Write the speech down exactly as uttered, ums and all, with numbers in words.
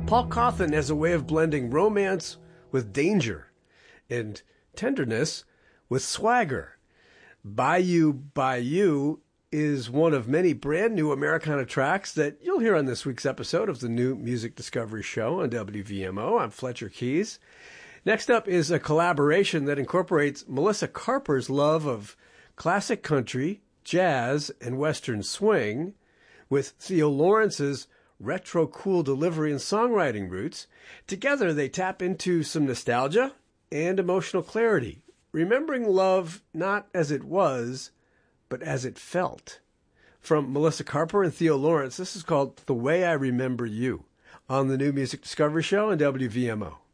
Paul Cawthon has a way of blending romance with danger and tenderness with swagger. Bayou Bayou is one of many brand new Americana tracks that you'll hear on this week's episode of the New Music Discovery Show on W V M O. I'm Fletcher Keys. Next up is a collaboration that incorporates Melissa Carper's love of classic country, jazz, and western swing with Theo Lawrence's retro cool delivery and songwriting roots. Together, they tap into some nostalgia and emotional clarity, remembering love not as it was, but as it felt. From Melissa Carper and Theo Lawrence, this is called The Way I Remember You on the New Music Discovery Show on W V M O.